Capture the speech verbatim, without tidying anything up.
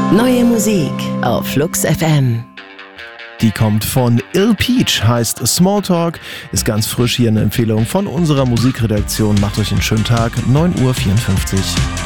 Neue Musik auf Flux F M. Die kommt von Ill Peach, heißt Smalltalk, ist ganz frisch, hier eine Empfehlung von unserer Musikredaktion. Macht euch einen schönen Tag, neun Uhr vierundfünfzig.